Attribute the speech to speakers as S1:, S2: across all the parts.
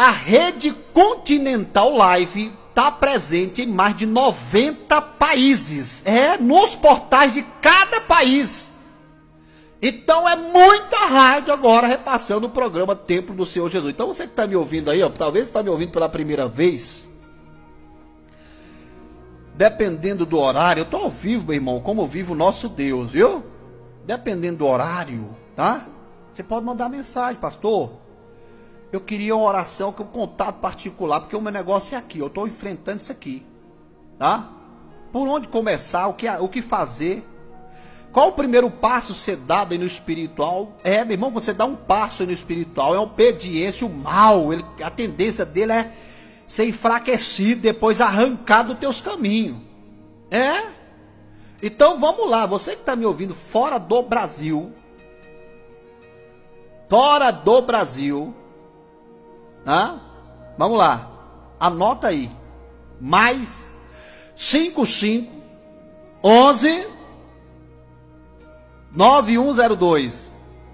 S1: A Rede Continental Live está presente em mais de 90 países. Nos portais de cada país. Então é muita rádio agora repassando o programa Templo do Senhor Jesus. Então você que está me ouvindo aí, talvez está me ouvindo pela primeira vez. Dependendo do horário, eu estou ao vivo, meu irmão, como vive o nosso Deus, viu? Dependendo do horário, tá? Você pode mandar mensagem, pastor. Eu queria uma oração, um contato particular, porque o meu negócio é aqui, eu estou enfrentando isso aqui, tá? Por onde começar, o que fazer? Qual o primeiro passo ser dado aí no espiritual? Meu irmão, quando você dá um passo aí no espiritual, é obediência, o mal, a tendência dele é ser enfraquecido, depois arrancar dos teus caminhos. Então vamos lá, você que está me ouvindo fora do Brasil, vamos lá, anota aí, mais 55 11 9102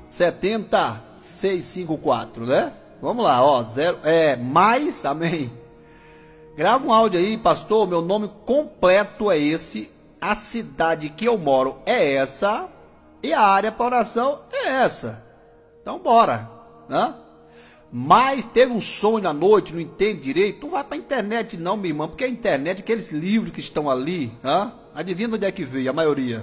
S1: 70654, né? Vamos lá, mais, amém. Grava um áudio aí, pastor, meu nome completo é esse, a cidade que eu moro é essa, e a área para oração é essa. Então bora, né? Mas teve um sonho na noite, não entende direito, não vai para a internet não, minha irmã, porque a internet, aqueles livros que estão ali, adivinha onde é que veio a maioria?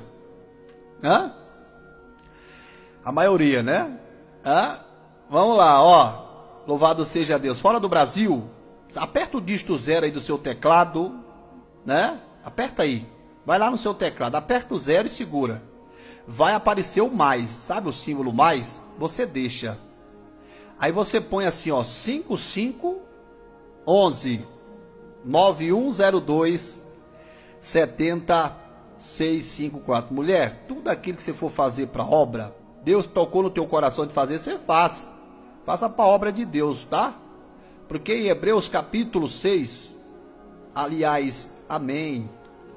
S1: A maioria, né? Vamos lá, louvado seja Deus. Fora do Brasil, aperta o dígito 0 aí do seu teclado, né? Aperta aí, vai lá no seu teclado, aperta o 0 e segura. Vai aparecer o mais, sabe o símbolo mais? Você deixa. Aí você põe assim, 55 11 9102 70654. Mulher, tudo aquilo que você for fazer para obra, Deus tocou no teu coração de fazer, você faça. Faça para a obra de Deus, tá? Porque em Hebreus capítulo 6, aliás, amém.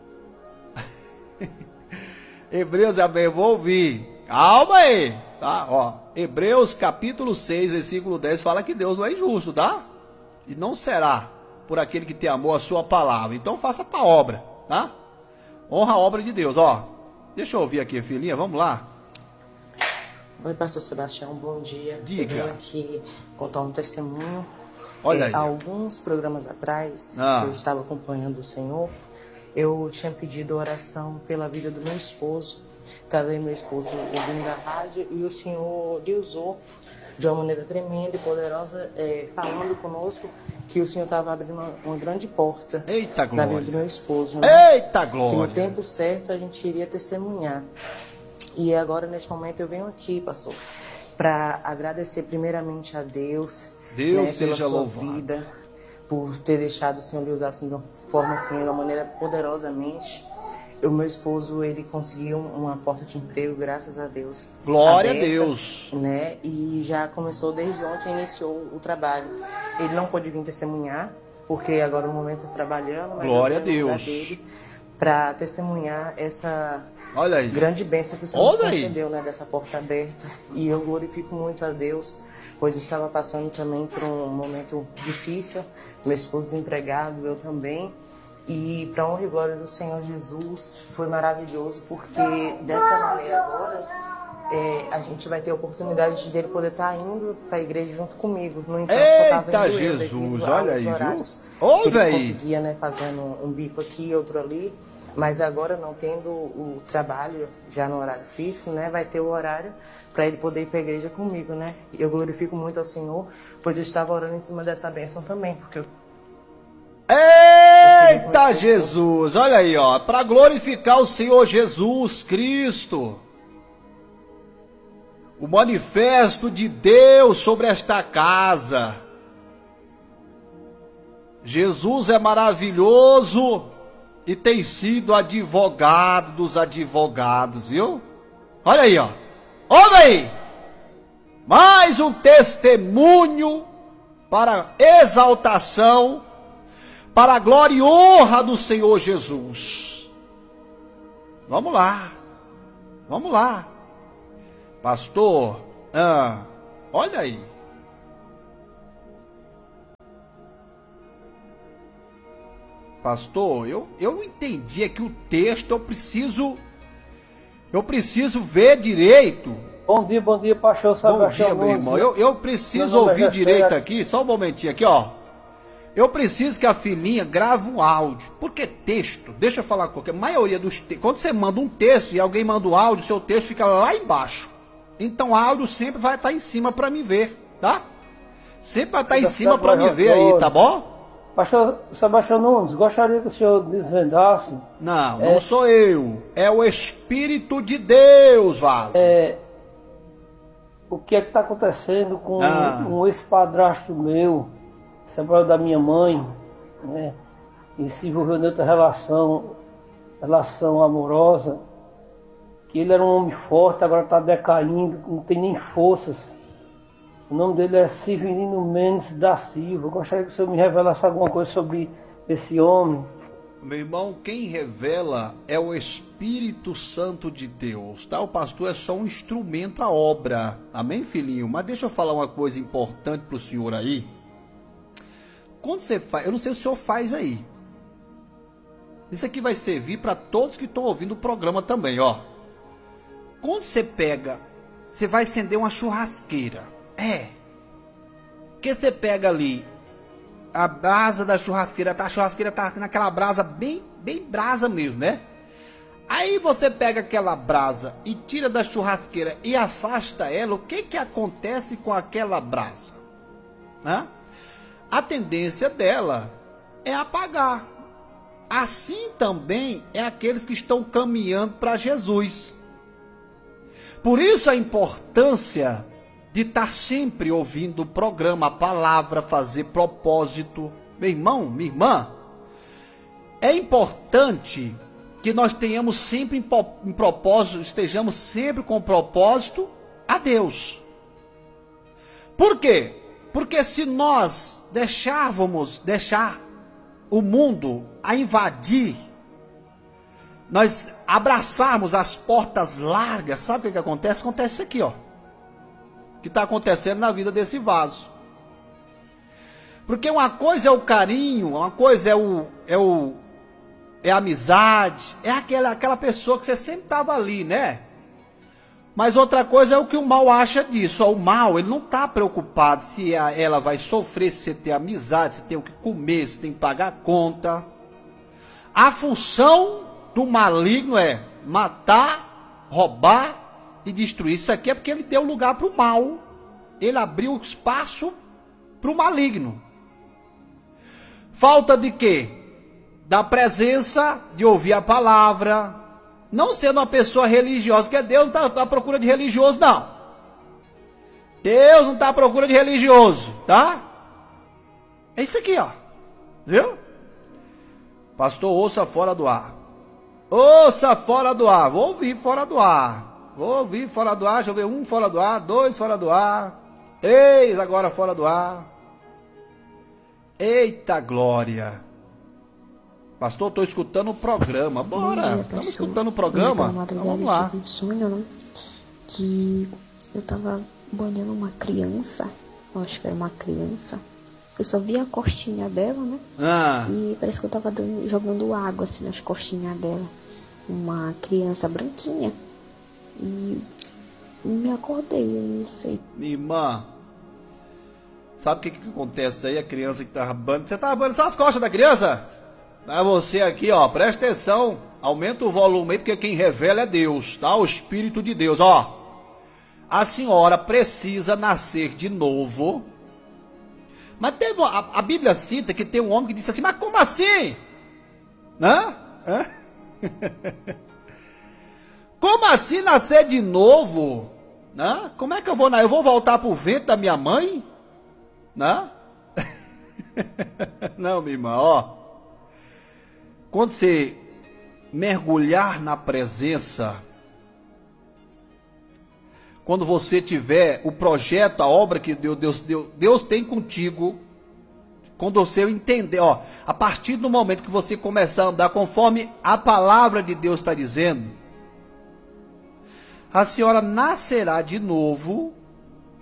S1: Hebreus, amém, vou ouvir. Calma aí, tá? Hebreus capítulo 6, versículo 10 fala que Deus não é injusto, tá? E não será por aquele que tem amor a sua palavra. Então faça para a obra, tá? Honra a obra de Deus, Deixa eu ouvir aqui, filhinha, vamos lá.
S2: Oi, pastor Sebastião, bom dia.
S1: Diga.
S2: Eu venho aqui contar um testemunho.
S1: Olha aí.
S2: Há alguns programas atrás, que eu estava acompanhando o Senhor, eu tinha pedido oração pela vida do meu esposo. Também meu esposo ouvindo a rádio, e o Senhor lhe usou de uma maneira tremenda e poderosa, falando conosco que o Senhor estava abrindo uma grande porta.
S1: Eita,
S2: na
S1: glória.
S2: vida do meu esposo. Né?
S1: Eita, glória.
S2: Que no tempo certo a gente iria testemunhar. E agora, nesse momento, eu venho aqui, pastor, para agradecer primeiramente a Deus,
S1: Deus
S2: pela
S1: seja
S2: sua
S1: louvado.
S2: vida, por ter deixado o Senhor lhe usar assim, de uma forma, assim, de uma maneira poderosamente. O meu esposo, ele conseguiu uma porta de emprego, graças a Deus.
S1: Glória
S2: aberta,
S1: a Deus.
S2: Né? E já começou desde ontem, iniciou o trabalho. Ele não pôde vir testemunhar, porque agora no momento está trabalhando, mas
S1: glória a Deus.
S2: Para testemunhar essa
S1: Olha aí.
S2: grande bênção que o Senhor nos concedeu, né, dessa porta aberta. E eu glorifico muito a Deus, pois estava passando também por um momento difícil, meu esposo desempregado, eu também. E para honra e glória do Senhor Jesus, foi maravilhoso, porque dessa maneira agora a gente vai ter a oportunidade dele poder estar indo para a igreja junto comigo. No entanto, só estava indo
S1: Jesus, olha aí, viu?
S2: Ele conseguia, né, fazendo um bico aqui, outro ali. Mas agora, não tendo o trabalho já no horário fixo, né, vai ter o horário para ele poder ir para a igreja comigo, né? Eu glorifico muito ao Senhor, pois eu estava orando em cima dessa bênção também, porque
S1: Eita, Jesus! Olha aí, para glorificar o Senhor Jesus Cristo. O manifesto de Deus sobre esta casa. Jesus é maravilhoso e tem sido advogado dos advogados, viu? Olha aí, olha aí! Mais um testemunho para exaltação, para a glória e honra do Senhor Jesus. Vamos lá. Pastor, olha aí. pastor, eu entendi aqui o texto, eu preciso ver direito.
S3: Bom dia, pastor Sebastião.
S1: Bom dia, meu irmão. Eu preciso ouvir direito aqui, só um momentinho aqui, ó. Eu preciso que a filhinha grave um áudio. Porque texto, deixa eu falar com a maioria dos textos. Quando você manda um texto e alguém manda um áudio, seu texto fica lá embaixo. Então o áudio sempre vai estar em cima para me ver, tá? Sempre vai estar em cima para me ver aí, tá bom?
S3: Pastor Sebastião Nunes, gostaria que o senhor desvendasse.
S1: Não sou eu. É o Espírito de Deus, Vaso.
S3: O que é que está acontecendo com um ex-padrasto meu, separado da minha mãe, né? E se envolveu em outra relação amorosa, que ele era um homem forte, agora está decaindo, não tem nem forças. O nome dele é Severino Mendes da Silva. Eu gostaria que o senhor me revelasse alguma coisa sobre esse homem.
S1: Meu irmão, quem revela é o Espírito Santo de Deus, tá? O pastor é só um instrumento à obra. Amém, filhinho? Mas deixa eu falar uma coisa importante pro senhor aí. Quando você faz, eu não sei se o senhor faz aí. Isso aqui vai servir para todos que estão ouvindo o programa também, ó. Quando você pega, você vai acender uma churrasqueira. Que você pega ali a brasa da churrasqueira, tá? A churrasqueira tá naquela brasa bem brasa mesmo, né? Aí você pega aquela brasa e tira da churrasqueira e afasta ela, o que acontece com aquela brasa? Né? A tendência dela é apagar. Assim também é aqueles que estão caminhando para Jesus. Por isso a importância de estar sempre ouvindo o programa, a palavra, fazer propósito. Meu irmão, minha irmã, é importante que nós tenhamos sempre em propósito, estejamos sempre com propósito a Deus. Por quê? Porque se nós deixar o mundo a invadir, nós abraçarmos as portas largas, sabe o que acontece? Acontece isso aqui, ó. Que está acontecendo na vida desse vaso. Porque uma coisa é o carinho, uma coisa é a amizade, é aquela pessoa que você sempre estava ali, né? Mas outra coisa é o que o mal acha disso. O mal, ele não está preocupado se ela vai sofrer, se você tem amizade, se tem o que comer, se tem que pagar a conta. A função do maligno é matar, roubar e destruir. Isso aqui é porque ele deu lugar para o mal. Ele abriu espaço para o maligno. Falta de quê? Da presença, de ouvir a palavra. Não sendo uma pessoa religiosa, porque Deus não está à procura de religioso, não. Deus não está à procura de religioso, tá? É isso aqui, ó. Viu? Pastor, ouça fora do ar. Ouça fora do ar. Vou ouvir fora do ar. Vou ouvir fora do ar. Deixa eu ver. 1 fora do ar, 2 fora do ar, 3 agora fora do ar. Eita glória. Pastor, estou escutando o programa. Bora, estamos escutando o programa. Então, vamos lá.
S4: Um sonho, né? Que eu estava banhando uma criança. Eu acho que era uma criança. Eu só vi a costinha dela, né? E parece que eu estava jogando água assim nas costinhas dela. Uma criança branquinha. E me acordei, eu não sei.
S1: Minha irmã, sabe o que acontece aí? A criança que estava banhando. Você estava banhando só as costas da criança? Pra você aqui, ó, presta atenção. Aumenta o volume aí, porque quem revela é Deus, tá? O Espírito de Deus, ó. A senhora precisa nascer de novo. Mas teve a Bíblia cita que tem um homem que disse assim, mas como assim? Hã? Como assim nascer de novo? Hã? Como é que eu vou voltar pro ventre da minha mãe? Hã? Não, minha irmã, ó. Quando você mergulhar na presença, quando você tiver o projeto, a obra que Deus tem contigo, quando você entender, ó, a partir do momento que você começar a andar conforme a palavra de Deus está dizendo, a senhora nascerá de novo,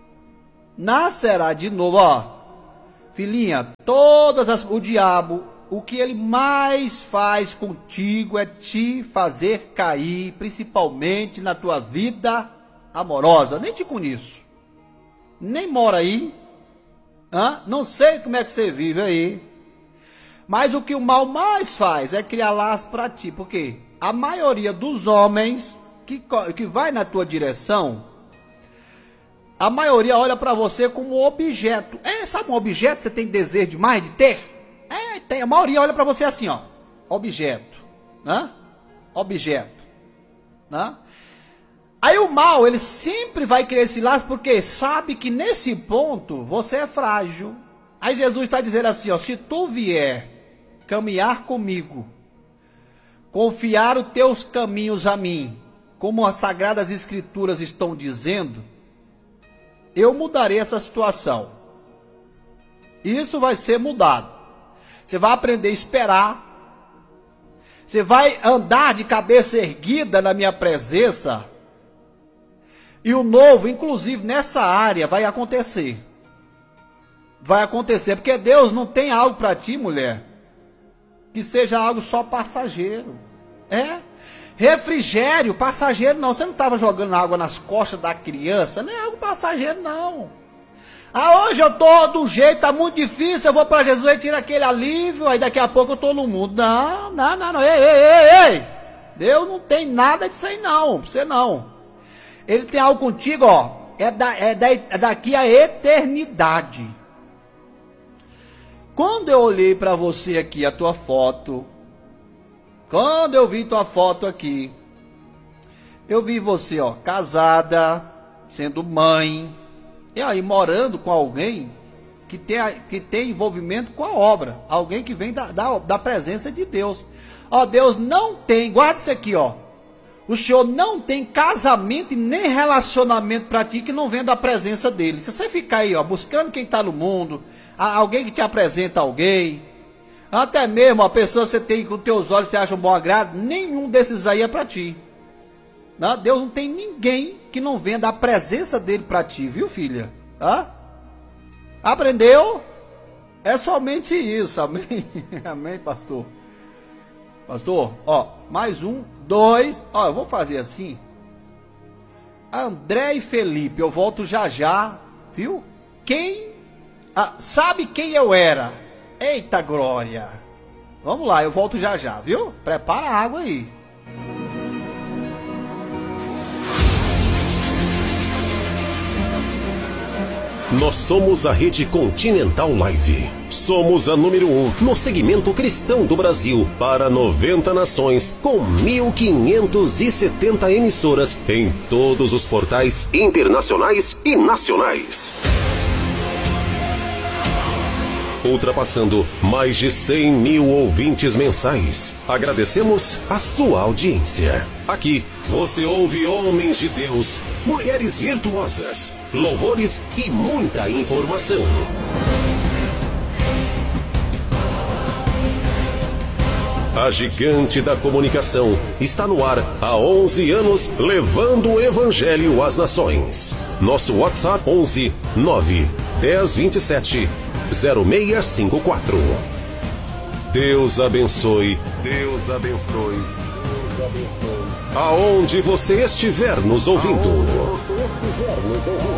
S1: ó, filhinha, o diabo, o que ele mais faz contigo é te fazer cair, principalmente na tua vida amorosa. Nem te conheço, nem mora aí, não sei como é que você vive aí, mas o que o mal mais faz é criar laço para ti, porque a maioria dos homens que vai na tua direção, a maioria olha para você como objeto. Sabe um objeto que você tem desejo demais de ter? Tem. A maioria olha para você assim, ó. Objeto. Objeto. Aí o mal, ele sempre vai querer esse laço, porque sabe que nesse ponto você é frágil. Aí Jesus está dizendo assim, ó. Se tu vier caminhar comigo, confiar os teus caminhos a mim, como as Sagradas Escrituras estão dizendo, eu mudarei essa situação. Isso vai ser mudado. Você vai aprender a esperar. Você vai andar de cabeça erguida na minha presença. E o novo, inclusive nessa área, vai acontecer. Vai acontecer, porque Deus não tem algo para ti, mulher, que seja algo só passageiro. Refrigério, passageiro não. Você não estava jogando água nas costas da criança, não é algo passageiro não. Hoje eu tô do jeito, tá muito difícil, eu vou para Jesus e tiro aquele alívio, aí daqui a pouco eu tô no mundo. Não. Ei. Deus não tem nada disso aí não, pra você não. Ele tem algo contigo, ó, é daqui a eternidade. Quando eu olhei para você aqui, a tua foto, quando eu vi tua foto aqui, eu vi você, ó, casada, sendo mãe, e aí morando com alguém que tem envolvimento com a obra, alguém que vem da presença de Deus. Ó, Deus não tem, guarda isso aqui, ó. O Senhor não tem casamento e nem relacionamento para ti que não vem da presença dele. Se você ficar aí, ó, buscando quem está no mundo, alguém que te apresenta alguém, até mesmo a pessoa que você tem com teus olhos, você acha um bom agrado, nenhum desses aí é para ti. Não, Deus não tem ninguém que não venha da presença dele para ti, viu, filha? Aprendeu? É somente isso, amém? Amém, pastor? Pastor, ó, mais 1, 2, ó, eu vou fazer assim. André e Felipe, eu volto já, viu? Sabe quem eu era? Eita glória! Vamos lá, eu volto já, viu? Prepara a água aí.
S5: Nós somos a Rede Continental Live. Somos a número 1 no segmento cristão do Brasil para 90 nações, com 1.570 emissoras em todos os portais internacionais e nacionais. Ultrapassando mais de 100 mil ouvintes mensais. Agradecemos a sua audiência. Aqui você ouve homens de Deus, mulheres virtuosas, louvores e muita informação. A gigante da comunicação está no ar há 11 anos, levando o evangelho às nações. Nosso WhatsApp 11 9 10 27 0654. Deus abençoe. Deus abençoe. Aonde você estiver nos ouvindo.